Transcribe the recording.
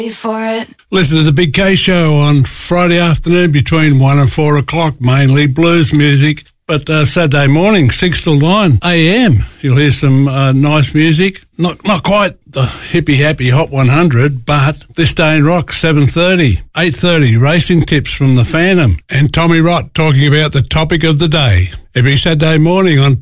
For it. Listen to the Big K Show on Friday afternoon between 1 and 4 o'clock, mainly blues music. But Saturday morning, 6 till 9 a.m, you'll hear some nice music. Not quite the hippie-happy Hot 100, but This Day in Rock, 7:30. 8:30, Racing Tips from the Phantom. And Tommy Rott talking about the topic of the day. Every Saturday morning on